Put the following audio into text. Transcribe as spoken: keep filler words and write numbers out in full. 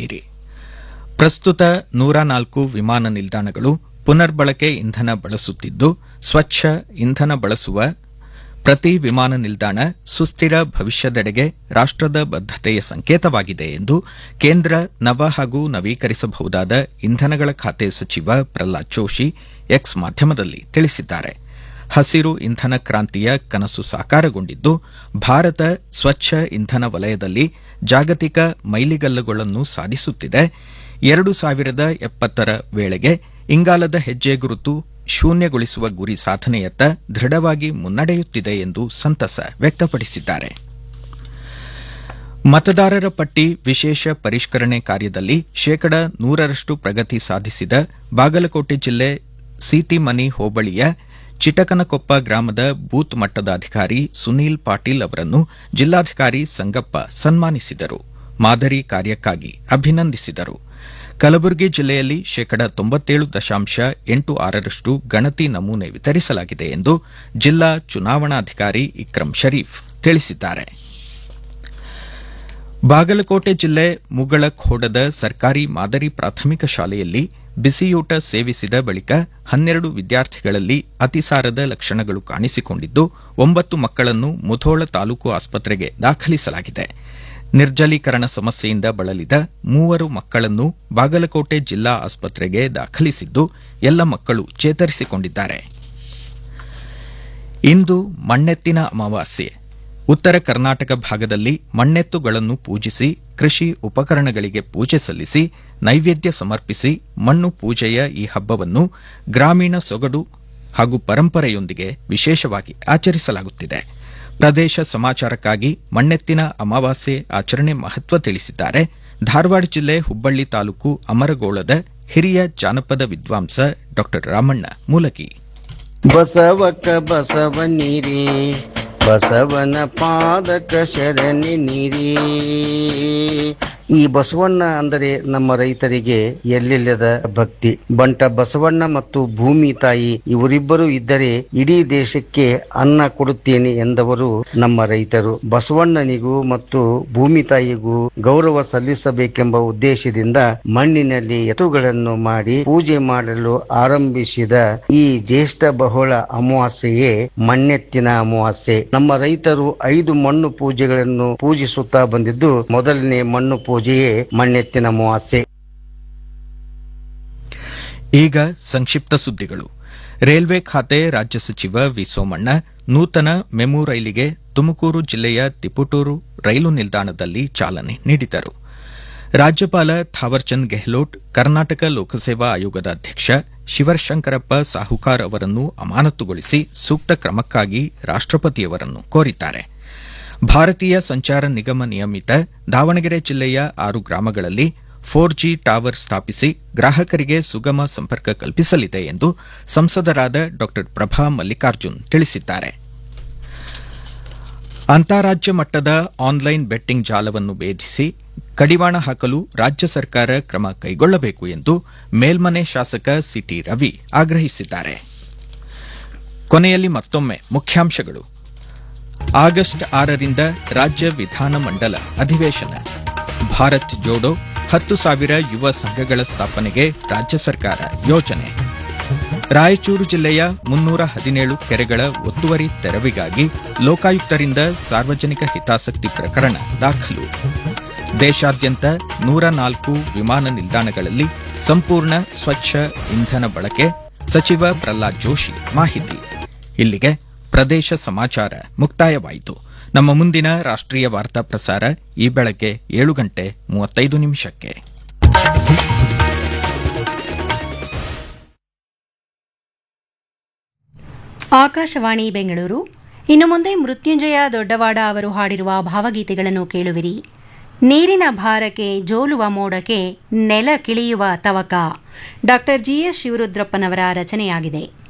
ಕೇಳುತ್ತಿದ್ದೀರಿ. ಪ್ರಸ್ತುತ ನೂರ ನಾಲ್ಕು ವಿಮಾನ ನಿಲ್ದಾಣಗಳು ಪುನರ್ಬಳಕೆ ಇಂಧನ ಬಳಸುತ್ತಿದ್ದು, ಸ್ವಚ್ಛ ಇಂಧನ ಬಳಸುವ ಪ್ರತಿ ವಿಮಾನ ನಿಲ್ದಾಣ ಸುಸ್ಥಿರ ಭವಿಷ್ಯದೆಡೆಗೆ ರಾಷ್ಟದ ಬದ್ದತೆಯ ಸಂಕೇತವಾಗಿದೆ ಎಂದು ಕೇಂದ್ರ ನವ ಹಾಗೂ ನವೀಕರಿಸಬಹುದಾದ ಇಂಧನಗಳ ಖಾತೆ ಸಚಿವ ಪ್ರಹ್ಲಾದ್ ಜೋಶಿ ಎಕ್ಸ್ ಮಾಧ್ಯಮದಲ್ಲಿ ತಿಳಿಸಿದ್ದಾರೆ. ಹಸಿರು ಇಂಧನ ಕ್ರಾಂತಿಯ ಕನಸು ಸಾಕಾರಗೊಂಡಿದ್ದು, ಭಾರತ ಸ್ವಚ್ಛ ಇಂಧನ ವಲಯದಲ್ಲಿ ಜಾಗತಿಕ ಮೈಲಿಗಲ್ಲುಗಳನ್ನು ಸಾಧಿಸುತ್ತಿದೆ. ಎರಡು ಸಾವಿರದ ಎಪ್ಪತ್ತರ ವೇಳೆಗೆ ಇಂಗಾಲದ ಹೆಜ್ಜೆ ಗುರುತು ಶೂನ್ಯಗೊಳಿಸುವ ಗುರಿ ಸಾಧನೆಯತ್ತ ದೃಢವಾಗಿ ಮುನ್ನಡೆಯುತ್ತಿದೆ ಎಂದು ಸಂತಸ ವ್ಯಕ್ತಪಡಿಸಿದ್ದಾರೆ. ಮತದಾರರ ಪಟ್ಟಿ ವಿಶೇಷ ಪರಿಷ್ಕರಣೆ ಕಾರ್ಯದಲ್ಲಿ ಶೇಕಡ ನೂರರಷ್ಟು ಪ್ರಗತಿ ಸಾಧಿಸಿದ ಬಾಗಲಕೋಟೆ ಜಿಲ್ಲೆ ಸೀತಿಮನಿ ಹೋಬಳಿಯ ಚಿಟಕನಕೊಪ್ಪ ಗ್ರಾಮದ ಬೂತ್ ಮಟ್ಟದ ಅಧಿಕಾರಿ ಸುನೀಲ್ ಪಾಟೀಲ್ ಅವರನ್ನು ಜಿಲ್ಲಾಧಿಕಾರಿ ಸಂಗಪ್ಪ ಸನ್ಮಾನಿಸಿದರು. ಮಾದರಿ ಕಾರ್ಯಕ್ಕಾಗಿ ಅಭಿನಂದಿಸಿದರು. ಕಲಬುರಗಿ ಜಿಲ್ಲೆಯಲ್ಲಿ ಶೇಕಡ ತೊಂಬತ್ತೇಳು ದಶಾಂಶ ಎಂಟು ಆರರಷ್ಟು ಗಣತಿ ನಮೂನೆ ವಿತರಿಸಲಾಗಿದೆ ಎಂದು ಜಿಲ್ಲಾ ಚುನಾವಣಾಧಿಕಾರಿ ಇಕ್ರಂ ಶರೀಫ್ ತಿಳಿಸಿದ್ದಾರೆ. ಬಾಗಲಕೋಟೆ ಜಿಲ್ಲೆ ಮುಗಳಖೋಡದ ಸರ್ಕಾರಿ ಮಾದರಿ ಪ್ರಾಥಮಿಕ ಶಾಲೆಯಲ್ಲಿ ಬಿಸಿಯೂಟ ಸೇವಿಸಿದ ಬಳಿಕ ಹನ್ನೆರಡು ವಿದ್ಯಾರ್ಥಿಗಳಲ್ಲಿ ಅತಿಸಾರದ ಲಕ್ಷಣಗಳು ಕಾಣಿಸಿಕೊಂಡಿದ್ದು, ಒಂಬತ್ತು ಮಕ್ಕಳನ್ನು ಮುಧೋಳ ತಾಲೂಕು ಆಸ್ಪತ್ರೆಗೆ ದಾಖಲಿಸಲಾಗಿದೆ. ನಿರ್ಜಲೀಕರಣ ಸಮಸ್ಯೆಯಿಂದ ಬಳಲಿದ ಮೂವರು ಮಕ್ಕಳನ್ನು ಬಾಗಲಕೋಟೆ ಜಿಲ್ಲಾ ಆಸ್ಪತ್ರೆಗೆ ದಾಖಲಿಸಿದ್ದು, ಎಲ್ಲ ಮಕ್ಕಳು ಚೇತರಿಸಿಕೊಂಡಿದ್ದಾರೆ. ಇಂದು ಮಣ್ಣೆತ್ತಿನ ಅಮಾವಾಸ್ಯೆ. ಉತ್ತರ ಕರ್ನಾಟಕ ಭಾಗದಲ್ಲಿ ಮಣ್ಣೆತ್ತುಗಳನ್ನು ಪೂಜಿಸಿ, ಕೃಷಿ ಉಪಕರಣಗಳಿಗೆ ಪೂಜೆ ಸಲ್ಲಿಸಿ, ನೈವೇದ್ಯ ಸಮರ್ಪಿಸಿ ಮಣ್ಣು ಪೂಜೆಯ ಈ ಹಬ್ಬವನ್ನು ಗ್ರಾಮೀಣ ಸೊಗಡು ಹಾಗೂ ಪರಂಪರೆಯೊಂದಿಗೆ ವಿಶೇಷವಾಗಿ ಆಚರಿಸಲಾಗುತ್ತಿದೆ. ಪ್ರದೇಶ ಸಮಾಚಾರಕ್ಕಾಗಿ ಮಣ್ಣೆತ್ತಿನ ಅಮಾವಾಸ್ಯೆ ಆಚರಣೆ ಮಹತ್ವ ತಿಳಿಸಿದ್ದಾರೆ ಧಾರವಾಡ ಜಿಲ್ಲೆ ಹುಬ್ಬಳ್ಳಿ ತಾಲೂಕು ಅಮರಗೋಳದ ಹಿರಿಯ ಜಾನಪದ ವಿದ್ವಾಂಸ ಡಾ ರಾಮಣ್ಣ ಮೂಲಗಿ. ಬಸವಕ ಬಸವನಿರಿ ಬಸವನ ಪಾದಕ ಶರಣಿ ನೀರಿ. ಈ ಬಸವಣ್ಣ ಅಂದರೆ ನಮ್ಮ ರೈತರಿಗೆ ಎಲ್ಲಿಲ್ಲದ ಭಕ್ತಿ. ಬಂಟ ಬಸವಣ್ಣ ಮತ್ತು ಭೂಮಿ ತಾಯಿ ಇವರಿಬ್ಬರು ಇದ್ದರೆ ಇಡೀ ದೇಶಕ್ಕೆ ಅನ್ನ ಕೊಡುತ್ತೇನೆ ಎಂದವರು ನಮ್ಮ ರೈತರು. ಬಸವಣ್ಣನಿಗೂ ಮತ್ತು ಭೂಮಿ ತಾಯಿಗೂ ಗೌರವ ಸಲ್ಲಿಸಬೇಕೆಂಬ ಉದ್ದೇಶದಿಂದ ಮಣ್ಣಿನಲ್ಲಿ ಎತ್ತುಗಳನ್ನು ಮಾಡಿ ಪೂಜೆ ಮಾಡಲು ಆರಂಭಿಸಿದ ಈ ಜ್ಯೇಷ್ಠ ಬಹುಳ ಅಮಾವಾಸ್ಯೆಯೇ ಮಣ್ಣೆತ್ತಿನ ಅಮಾವಾಸ್ಯೆ. ನಮ್ಮ ರೈತರು ಐದು ಮಣ್ಣು ಪೂಜೆಗಳನ್ನು ಪೂಜಿಸುತ್ತಾ ಬಂದಿದ್ದು, ಮೊದಲನೇ ಮಣ್ಣು ಪೂಜೆಯೇ ಮಣ್ಣೆತ್ತಿನ ಅಮಾವಾಸ್ಯೆ. ಈಗ ಸಂಕ್ಷಿಪ್ತ ಸುದ್ದಿಗಳು. ರೈಲ್ವೆ ಖಾತೆ ರಾಜ್ಯ ಸಚಿವ ವಿ ಸೋಮಣ್ಣ ನೂತನ ಮೆಮು ರೈಲಿಗೆ ತುಮಕೂರು ಜಿಲ್ಲೆಯ ತಿಪಟೂರು ರೈಲು ನಿಲ್ದಾಣದಲ್ಲಿ ಚಾಲನೆ ನೀಡಿದರು. ರಾಜ್ಯಪಾಲ ಥಾವರ್ಚಂದ್ ಗೆಹ್ಲೋಟ್ ಕರ್ನಾಟಕ ಲೋಕಸೇವಾ ಆಯೋಗದ ಅಧ್ಯಕ್ಷ ಶಿವಶಂಕರಪ್ಪ ಸಾಹುಕಾರ್ ಅವರನ್ನು ಅಮಾನತುಗೊಳಿಸಿ ಸೂಕ್ತ ಕ್ರಮಕ್ಕಾಗಿ ರಾಷ್ಟಪತಿಯವರನ್ನು ಕೋರಿದ್ದಾರೆ. ಭಾರತೀಯ ಸಂಚಾರ ನಿಗಮ ನಿಯಮಿತ ದಾವಣಗೆರೆ ಜಿಲ್ಲೆಯ ಆರು ಗ್ರಾಮಗಳಲ್ಲಿ ಫೋರ್ ಜಿ ಟವರ್ ಸ್ಥಾಪಿಸಿ ಗ್ರಾಹಕರಿಗೆ ಸುಗಮ ಸಂಪರ್ಕ ಕಲ್ಪಿಸಲಿದೆ ಎಂದು ಸಂಸದರಾದ ಡಾ ಪ್ರಭಾ ಮಲ್ಲಿಕಾರ್ಜುನ್ ತಿಳಿಸಿದ್ದಾರೆ. ಅಂತಾರಾಜ್ಯ ಮಟ್ಟದ ಆನ್ಲೈನ್ ಬೆಟ್ಟಿಂಗ್ ಜಾಲವನ್ನು ಭೇದಿಸಿ ಕಡಿವಾಣ ಹಾಕಲು ರಾಜ್ಯ ಸರ್ಕಾರ ಕ್ರಮ ಕೈಗೊಳ್ಳಬೇಕು ಎಂದು ಮೇಲ್ಮನೆ ಶಾಸಕ ಸಿಟಿ ರವಿ ಆಗ್ರಹಿಸಿದ್ದಾರೆ. ಕೊನೆಯಲ್ಲಿ ಮತ್ತೊಮ್ಮೆ ಮುಖ್ಯಾಂಶಗಳು. ಆಗಸ್ಟ್ ಆರರಿಂದ ರಾಜ್ಯ ವಿಧಾನಮಂಡಲ ಅಧಿವೇಶನ. ಭಾರತ್ ಜೋಡೋ ಹತ್ತು ಸಾವಿರ ಯುವ ಸಂಘಗಳ ಸ್ಥಾಪನೆಗೆ ರಾಜ್ಯ ಸರ್ಕಾರ ಯೋಜನೆ. ರಾಯಚೂರು ಜಿಲ್ಲೆಯ ಮುನ್ನೂರ ಹದಿನೇಳು ಕೆರೆಗಳ ಒತ್ತುವರಿ ತೆರವಿಗಾಗಿ ಲೋಕಾಯುಕ್ತರಿಂದ ಸಾರ್ವಜನಿಕ ಹಿತಾಸಕ್ತಿ ಪ್ರಕರಣ ದಾಖಲು. ದೇಶಾದ್ಯಂತ ನೂರ ನಾಲ್ಕು ವಿಮಾನ ನಿಲ್ದಾಣಗಳಲ್ಲಿ ಸಂಪೂರ್ಣ ಸ್ವಚ್ಛ ಇಂಧನ ಬಳಕೆ. ಸಚಿವ ಪ್ರಹ್ಲಾದ್ ಜೋಶಿ ಮಾಹಿತಿ. ಇಲ್ಲಿಗೆ ಪ್ರದೇಶ ಸಮಾಚಾರ ಮುಕ್ತಾಯವಾಯಿತು. ನಮ್ಮ ಮುಂದಿನ ರಾಷ್ಟ್ರೀಯ ವಾರ್ತಾ ಪ್ರಸಾರ ಈ ಬೆಳಗ್ಗೆ ಏಳು ಗಂಟೆ ಮೂವತ್ತೈದು ನಿಮಿಷಕ್ಕೆ. ಆಕಾಶವಾಣಿ ಬೆಂಗಳೂರು. ಇನ್ನು ಮುಂದೆ ಮೃತ್ಯುಂಜಯ ದೊಡ್ಡವಾಡ ಅವರು ಹಾಡಿರುವ ಭಾವಗೀತೆಗಳನ್ನು ಕೇಳುವಿರಿ. ನೀರಿನ ಭಾರಕ್ಕೆ ಜೋಲುವ ಮೋಡಕ್ಕೆ ನೆಲ ಕಿಳಿಯುವ ತವಕ. ಡಾಕ್ಟರ್ ಜಿಎಸ್ ಶಿವರುದ್ರಪ್ಪನವರ ರಚನೆಯಾಗಿದೆ.